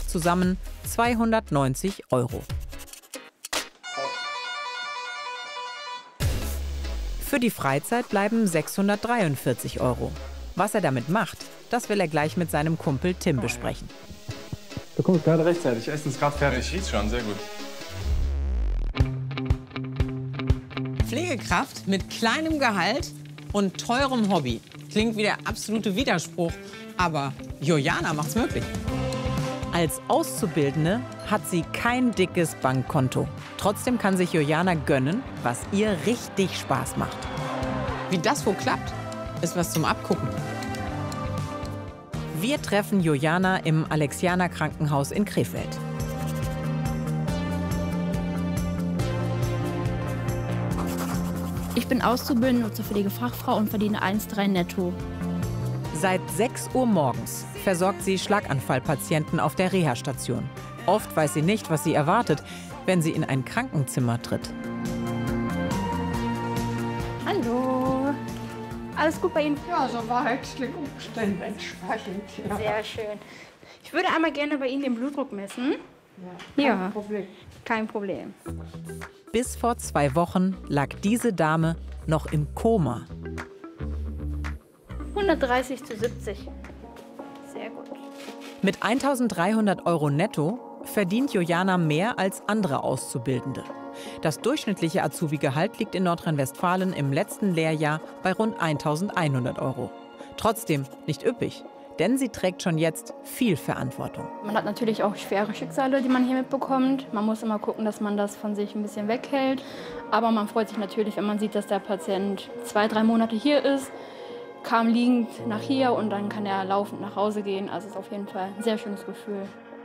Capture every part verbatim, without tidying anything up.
macht zusammen zweihundertneunzig Euro. Für die Freizeit bleiben sechshundertdreiundvierzig Euro. Was er damit macht, das will er gleich mit seinem Kumpel Tim besprechen. Du kommst gerade rechtzeitig, Essen ist gerade fertig. Ich rieche schon, sehr gut. Pflegekraft mit kleinem Gehalt und teurem Hobby. Klingt wie der absolute Widerspruch, aber Juliana macht's möglich. Als Auszubildende hat sie kein dickes Bankkonto. Trotzdem kann sich Juliana gönnen, was ihr richtig Spaß macht. Wie das wohl klappt, ist was zum Abgucken. Wir treffen Juliana im Alexianer Krankenhaus in Krefeld. Ich bin Auszubildende zur Pflegefachfrau und verdiene eins Komma drei netto. Seit sechs Uhr morgens versorgt sie Schlaganfallpatienten auf der Reha-Station. Oft weiß sie nicht, was sie erwartet, wenn sie in ein Krankenzimmer tritt. Hallo. Alles gut bei Ihnen? Ja, soweit. Den Umständen entsprechend. Ja. Sehr schön. Ich würde einmal gerne bei Ihnen den Blutdruck messen. Ja, kein Ja. Problem. Kein Problem. Bis vor zwei Wochen lag diese Dame noch im Koma. hundertdreißig zu siebzig. Sehr gut. Mit eintausenddreihundert Euro netto verdient Juliana mehr als andere Auszubildende. Das durchschnittliche Azubi-Gehalt liegt in Nordrhein-Westfalen im letzten Lehrjahr bei rund eintausendeinhundert Euro. Trotzdem nicht üppig, denn sie trägt schon jetzt viel Verantwortung. Man hat natürlich auch schwere Schicksale, die man hier mitbekommt. Man muss immer gucken, dass man das von sich ein bisschen weghält. Aber man freut sich natürlich, wenn man sieht, dass der Patient zwei, drei Monate hier ist, kam liegend nach hier und dann kann er laufend nach Hause gehen. Also es ist auf jeden Fall ein sehr schönes Gefühl.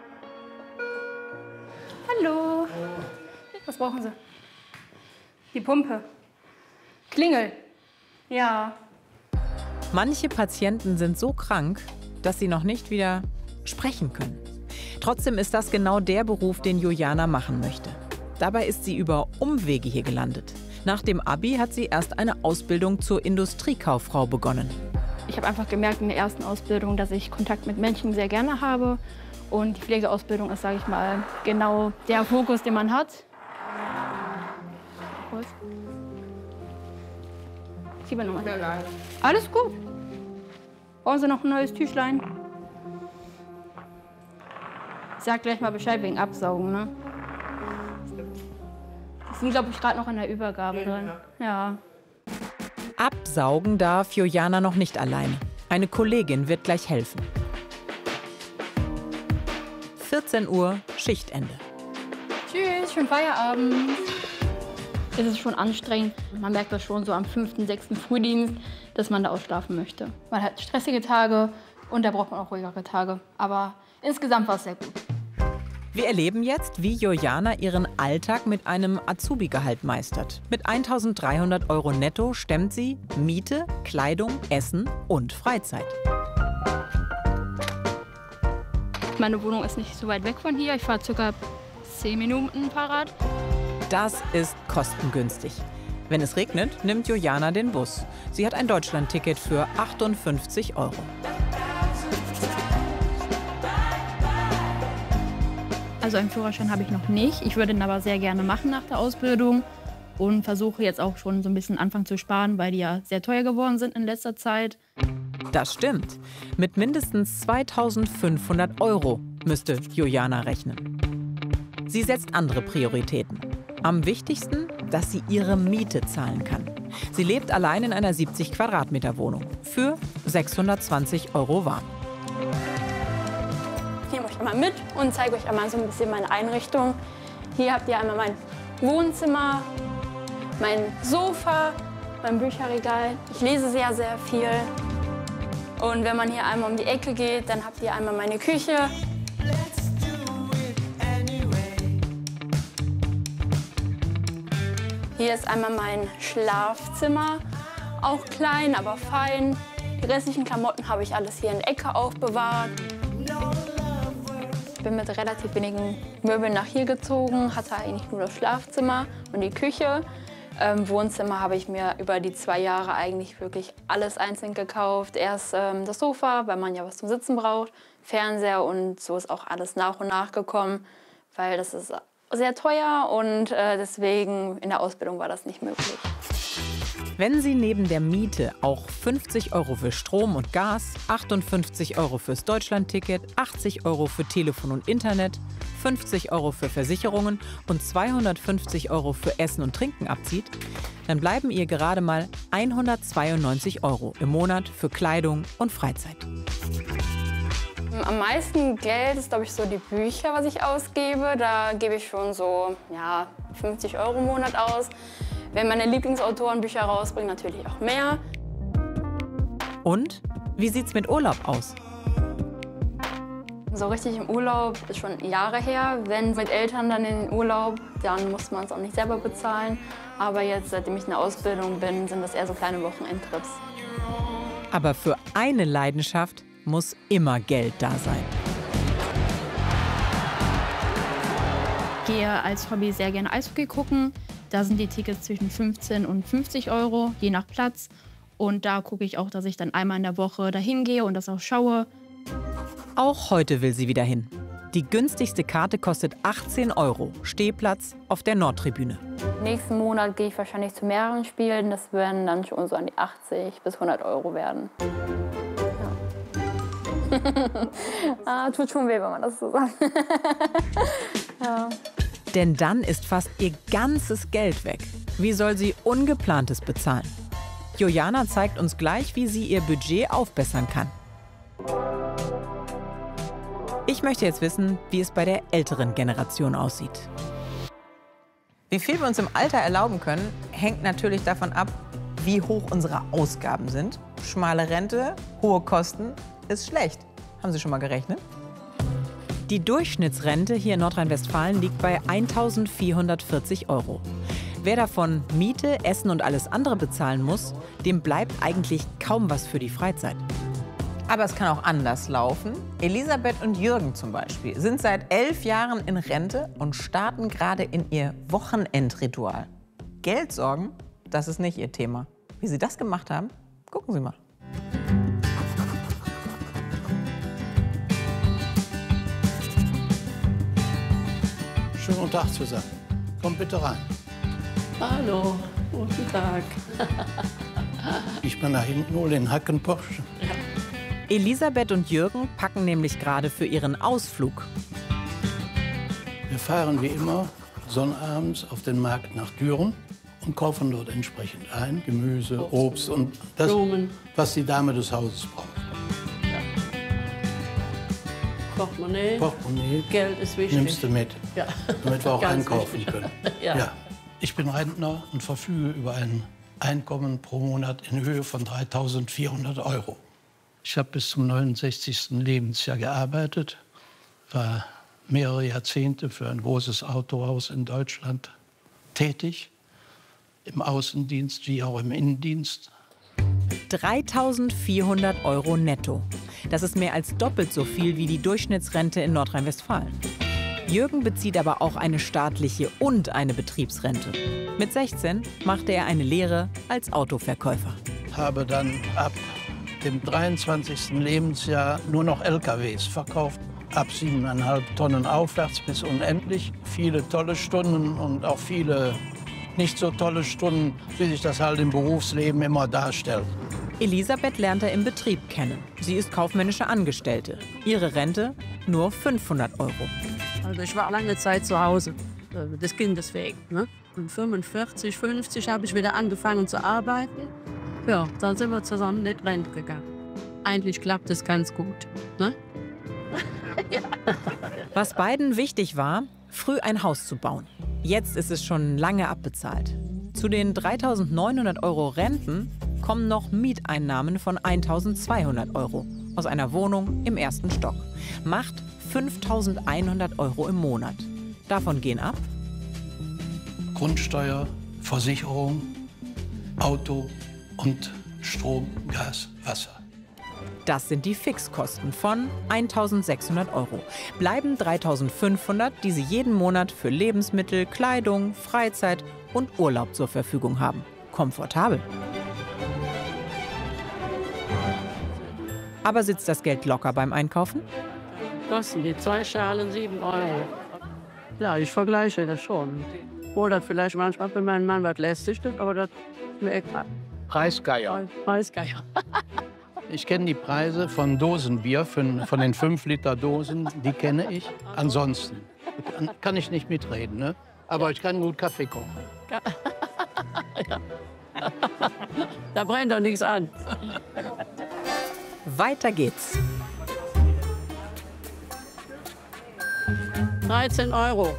Hallo. Was brauchen Sie? Die Pumpe. Klingel. Ja. Manche Patienten sind so krank, dass sie noch nicht wieder sprechen können. Trotzdem ist das genau der Beruf, den Juliana machen möchte. Dabei ist sie über Umwege hier gelandet. Nach dem Abi hat sie erst eine Ausbildung zur Industriekauffrau begonnen. Ich habe einfach gemerkt in der ersten Ausbildung, dass ich Kontakt mit Menschen sehr gerne habe. Und die Pflegeausbildung ist, sage ich mal, genau der Fokus, den man hat. Kurz. Siebernummer. Alles gut. Brauchen Sie noch ein neues Tüchlein? Ich sag gleich mal Bescheid wegen Absaugen, ne? Die sind, glaube ich, gerade noch in der Übergabe drin. Ja. Absaugen darf Juliana noch nicht alleine. Eine Kollegin wird gleich helfen. vierzehn Uhr, Schichtende. Tschüss, schönen Feierabend. Es ist schon anstrengend. Man merkt das schon so am fünften, sechsten Frühdienst, dass man da ausschlafen möchte. Man hat stressige Tage und da braucht man auch ruhigere Tage. Aber insgesamt war es sehr gut. Wir erleben jetzt, wie Juliana ihren Alltag mit einem Azubi-Gehalt meistert. Mit eintausenddreihundert Euro netto stemmt sie Miete, Kleidung, Essen und Freizeit. Meine Wohnung ist nicht so weit weg von hier. Ich fahre ca. zehn Minuten Fahrrad. Das ist kostengünstig. Wenn es regnet, nimmt Juliana den Bus. Sie hat ein Deutschlandticket für achtundfünfzig Euro. Also einen Führerschein habe ich noch nicht. Ich würde ihn aber sehr gerne machen nach der Ausbildung. Und versuche jetzt auch schon so ein bisschen anfangen zu sparen, weil die ja sehr teuer geworden sind in letzter Zeit. Das stimmt. Mit mindestens zweitausendfünfhundert Euro müsste Juliana rechnen. Sie setzt andere Prioritäten. Am wichtigsten, dass sie ihre Miete zahlen kann. Sie lebt allein in einer siebzig Quadratmeter Wohnung für sechshundertzwanzig Euro warm. Ich nehme euch einmal mit und zeige euch einmal so ein bisschen meine Einrichtung. Hier habt ihr einmal mein Wohnzimmer, mein Sofa, mein Bücherregal. Ich lese sehr, sehr viel. Und wenn man hier einmal um die Ecke geht, dann habt ihr einmal meine Küche. Hier ist einmal mein Schlafzimmer, auch klein, aber fein. Die restlichen Klamotten habe ich alles hier in der Ecke aufbewahrt. Ich bin mit relativ wenigen Möbeln nach hier gezogen, hatte eigentlich nur das Schlafzimmer und die Küche. Ähm, Wohnzimmer habe ich mir über die zwei Jahre eigentlich wirklich alles einzeln gekauft. Erst ähm, das Sofa, weil man ja was zum Sitzen braucht, Fernseher und so ist auch alles nach und nach gekommen, weil das ist sehr teuer und äh, deswegen in der Ausbildung war das nicht möglich. Wenn Sie neben der Miete auch fünfzig Euro für Strom und Gas, achtundfünfzig Euro fürs Deutschlandticket, achtzig Euro für Telefon und Internet, fünfzig Euro für Versicherungen und zweihundertfünfzig Euro für Essen und Trinken abzieht, dann bleiben ihr gerade mal hundertzweiundneunzig Euro im Monat für Kleidung und Freizeit. Am meisten Geld ist, glaube ich, so die Bücher, was ich ausgebe. Da gebe ich schon so ja, fünfzig Euro im Monat aus. Wenn meine Lieblingsautoren Bücher rausbringen, natürlich auch mehr. Und wie sieht's mit Urlaub aus? So richtig im Urlaub ist schon Jahre her. Wenn mit Eltern dann in den Urlaub, dann muss man es auch nicht selber bezahlen. Aber jetzt, seitdem ich in der Ausbildung bin, sind das eher so kleine Wochenendtrips. Aber für eine Leidenschaft muss immer Geld da sein. Ich gehe als Hobby sehr gerne Eishockey gucken. Da sind die Tickets zwischen fünfzehn und fünfzig Euro, je nach Platz. Und da gucke ich auch, dass ich dann einmal in der Woche dahin gehe und das auch schaue. Auch heute will sie wieder hin. Die günstigste Karte kostet achtzehn Euro, Stehplatz auf der Nordtribüne. Nächsten Monat gehe ich wahrscheinlich zu mehreren Spielen. Das werden dann schon so an die achtzig bis hundert Euro werden. Ja. ah, tut schon weh, wenn man das so sagt. ja. Denn dann ist fast ihr ganzes Geld weg. Wie soll sie Ungeplantes bezahlen? Juliana zeigt uns gleich, wie sie ihr Budget aufbessern kann. Ich möchte jetzt wissen, wie es bei der älteren Generation aussieht. Wie viel wir uns im Alter erlauben können, hängt natürlich davon ab, wie hoch unsere Ausgaben sind. Schmale Rente, hohe Kosten ist schlecht. Haben Sie schon mal gerechnet? Die Durchschnittsrente hier in Nordrhein-Westfalen liegt bei eintausendvierhundertvierzig Euro. Wer davon Miete, Essen und alles andere bezahlen muss, dem bleibt eigentlich kaum was für die Freizeit. Aber es kann auch anders laufen. Elisabeth und Jürgen zum Beispiel sind seit elf Jahren in Rente und starten gerade in ihr Wochenendritual. Geld sorgen, das ist nicht ihr Thema. Wie sie das gemacht haben, gucken Sie mal. Schönen guten Tag zusammen. Kommt bitte rein. Hallo, guten Tag. Ich bin da hinten wohl in Hackenposch. Ja. Elisabeth und Jürgen packen nämlich gerade für ihren Ausflug. Wir fahren wie immer sonnabends auf den Markt nach Düren und kaufen dort entsprechend ein. Gemüse, Obst, Obst und das, Blumen. Was die Dame des Hauses braucht. Portemonnaie. Portemonnaie. Geld ist wichtig. Nimmst du mit, ja. damit wir auch Ganz einkaufen wichtig. können. ja. Ja. Ich bin Rentner und verfüge über ein Einkommen pro Monat in Höhe von dreitausendvierhundert Euro. Ich habe bis zum neunundsechzigsten Lebensjahr gearbeitet, war mehrere Jahrzehnte für ein großes Autohaus in Deutschland tätig, im Außendienst wie auch im Innendienst. dreitausendvierhundert Euro netto. Das ist mehr als doppelt so viel wie die Durchschnittsrente in Nordrhein-Westfalen. Jürgen bezieht aber auch eine staatliche und eine Betriebsrente. Mit sechzehn machte er eine Lehre als Autoverkäufer. Habe dann ab dem dreiundzwanzigsten Lebensjahr nur noch L K Ws verkauft. Ab siebeneinhalb Tonnen aufwärts bis unendlich. Viele tolle Stunden und auch viele nicht so tolle Stunden, wie sich das halt im Berufsleben immer darstellt. Elisabeth lernt er im Betrieb kennen. Sie ist kaufmännische Angestellte. Ihre Rente nur fünfhundert Euro. Also ich war lange Zeit zu Hause, des Kindes wegen. Ne? Und fünfundvierzig, fünfzig habe ich wieder angefangen zu arbeiten. Ja, dann sind wir zusammen in die Rente gegangen. Eigentlich klappt es ganz gut. Ne? ja. Was beiden wichtig war, früh ein Haus zu bauen. Jetzt ist es schon lange abbezahlt. Zu den dreitausendneunhundert Euro Renten kommen noch Mieteinnahmen von eintausendzweihundert Euro aus einer Wohnung im ersten Stock. Macht fünftausendeinhundert Euro im Monat. Davon gehen ab Grundsteuer, Versicherung, Auto und Strom, Gas, Wasser. Das sind die Fixkosten von eintausendsechshundert Euro. Bleiben dreitausendfünfhundert, die sie jeden Monat für Lebensmittel, Kleidung, Freizeit und Urlaub zur Verfügung haben. Komfortabel. Aber sitzt das Geld locker beim Einkaufen? Kosten die zwei Schalen sieben Euro. Ja, ich vergleiche das schon. Obwohl das vielleicht manchmal für meinen Mann was lästig ist, aber das ist mir egal. Preisgeier. Preisgeier. Ich kenne die Preise von Dosenbier, von, von den fünf Liter Dosen, die kenne ich. Ansonsten kann ich nicht mitreden, ne? Aber ich kann gut Kaffee kochen. Ja. Da brennt doch nichts an. Weiter geht's. dreizehn Euro.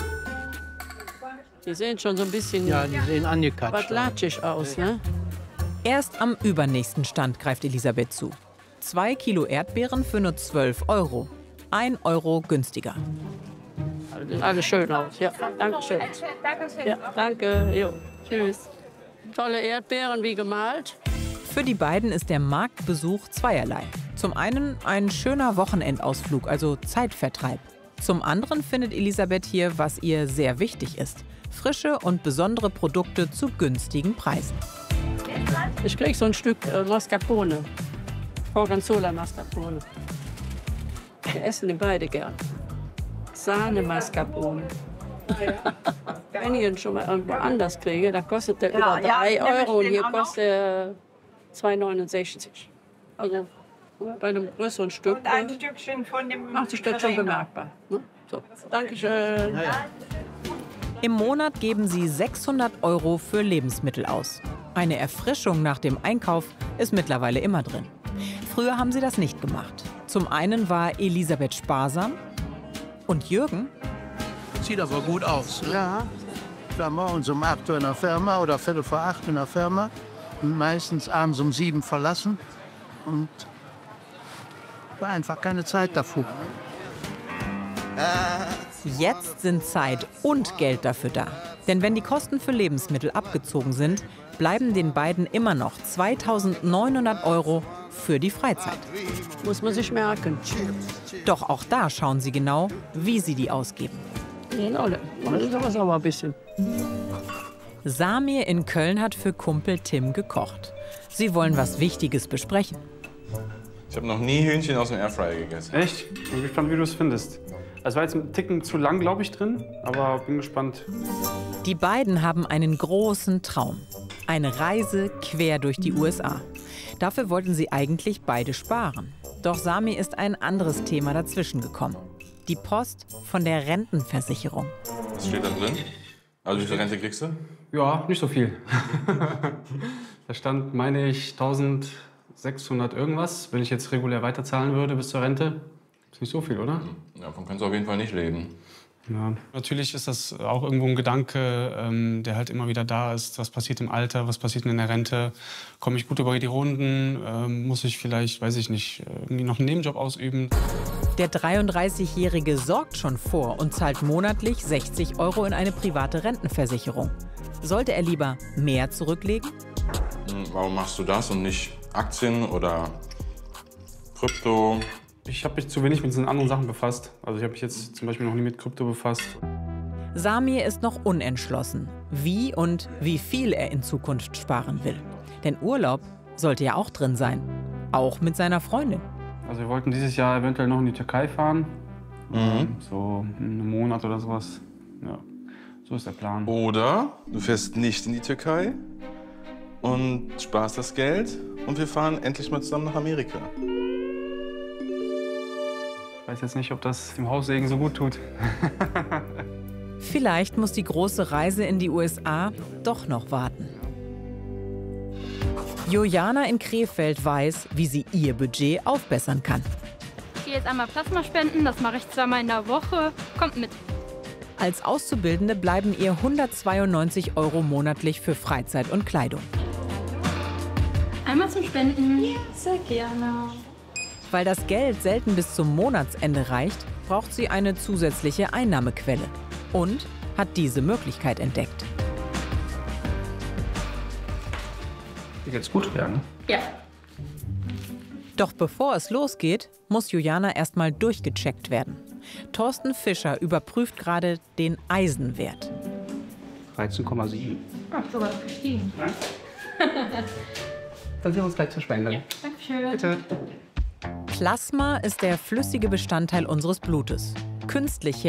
Die sehen schon so ein bisschen Ja, die sehen angekatscht aus. latschig aus, ne? Erst am übernächsten Stand greift Elisabeth zu. Zwei Kilo Erdbeeren für nur zwölf Euro. Ein Euro günstiger. Sieht alles schön aus. Ja, danke schön. Ja, danke. Jo, tschüss. Tolle Erdbeeren, wie gemalt. Für die beiden ist der Marktbesuch zweierlei. Zum einen ein schöner Wochenendausflug, also Zeitvertreib. Zum anderen findet Elisabeth hier, was ihr sehr wichtig ist: frische und besondere Produkte zu günstigen Preisen. Ich krieg so ein Stück äh, Mascarpone. Gorgonzola Mascarpone. Wir essen die beide gern. Sahne Mascarpone. Wenn ich ihn schon mal irgendwo anders kriege, dann kostet der über drei Euro und hier kostet er zwei neunundsechzig. Also bei einem größeren Stück Und ein Stückchen von dem macht sich das schon bemerkbar. Ne? So, Dankeschön. Im Monat geben sie sechshundert Euro für Lebensmittel aus. Eine Erfrischung nach dem Einkauf ist mittlerweile immer drin. Früher haben sie das nicht gemacht. Zum einen war Elisabeth sparsam und Jürgen Sieht aber gut aus. Ne? Ja, Ich war morgens um acht Uhr in der Firma oder viertel vor acht in der Firma. Und meistens abends um sieben verlassen. Und war einfach keine Zeit dafür. Jetzt sind Zeit und Geld dafür da. Denn wenn die Kosten für Lebensmittel abgezogen sind, bleiben den beiden immer noch zweitausendneunhundert Euro für die Freizeit. muss man sich merken. Doch auch da schauen sie genau, wie sie die ausgeben. Genau, das ist aber sauber ein bisschen. Samir in Köln hat für Kumpel Tim gekocht. Sie wollen was Wichtiges besprechen. Ich habe noch nie Hühnchen aus dem Airfryer gegessen. Echt? Ich bin gespannt, wie du es findest. Es war jetzt ein Ticken zu lang, glaube ich, drin, aber bin gespannt. Die beiden haben einen großen Traum. Eine Reise quer durch die U S A. Dafür wollten sie eigentlich beide sparen. Doch Samir ist ein anderes Thema dazwischen gekommen. Die Post von der Rentenversicherung. Was steht da drin? Also wie viel Rente kriegst du? Ja, nicht so viel. Da stand, meine ich, eintausendsechshundert irgendwas. Wenn ich jetzt regulär weiterzahlen würde bis zur Rente, ist nicht so viel, oder? Ja, davon kannst du auf jeden Fall nicht leben. Ja. Natürlich ist das auch irgendwo ein Gedanke, ähm, der halt immer wieder da ist. Was passiert im Alter, was passiert in der Rente? Komme ich gut über die Runden? Ähm, muss ich vielleicht, weiß ich nicht, irgendwie noch einen Nebenjob ausüben? Der dreiunddreißigjährige sorgt schon vor und zahlt monatlich sechzig Euro in eine private Rentenversicherung. Sollte er lieber mehr zurücklegen? Hm, warum machst du das und nicht Aktien oder Krypto? Ich habe mich zu wenig mit diesen anderen Sachen befasst. Also ich habe mich jetzt zum Beispiel noch nie mit Krypto befasst. Samir ist noch unentschlossen, wie und wie viel er in Zukunft sparen will. Denn Urlaub sollte ja auch drin sein, auch mit seiner Freundin. Also wir wollten dieses Jahr eventuell noch in die Türkei fahren. Mhm. So einen Monat oder sowas. Ja, so ist der Plan. Oder du fährst nicht in die Türkei und sparst das Geld und wir fahren endlich mal zusammen nach Amerika. Ich weiß jetzt nicht, ob das dem Haussegen so gut tut. Vielleicht muss die große Reise in die U S A doch noch warten. Juliana in Krefeld weiß, wie sie ihr Budget aufbessern kann. Ich gehe jetzt einmal Plasma spenden, das mache ich zweimal in der Woche. Kommt mit. Als Auszubildende bleiben ihr hundertzweiundneunzig Euro monatlich für Freizeit und Kleidung. Einmal zum Spenden. Ja, sehr gerne. Weil das Geld selten bis zum Monatsende reicht, braucht sie eine zusätzliche Einnahmequelle und hat diese Möglichkeit entdeckt. Dir geht's gut, ja, ne? Ja. Doch bevor es losgeht, muss Juliana erstmal durchgecheckt werden. Thorsten Fischer überprüft gerade den Eisenwert. dreizehn Komma sieben. Ach, sogar gestiegen. Ja. Dann sehen wir uns gleich zur Spende. Ja, Dankeschön. Bitte. Plasma ist der flüssige Bestandteil unseres Blutes. Künstlich